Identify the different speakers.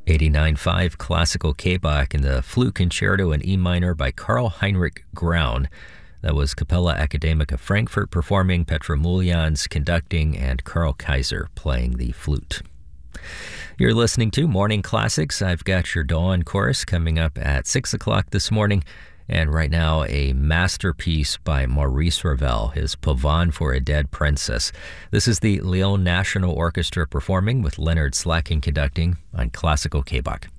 Speaker 1: 89.5 Classical K-Bach in the Flute Concerto in E minor by Karl Heinrich Graun. That was Capella Academica Frankfurt performing, Petra Muljans conducting, and Karl Kaiser playing the flute. You're listening to Morning Classics. I've got your dawn chorus coming up at 6 o'clock this morning. And right now, a masterpiece by Maurice Ravel, his Pavane for a Dead Princess. This is the Lyon National Orchestra performing with Leonard Slatkin conducting on Classical K-Bach.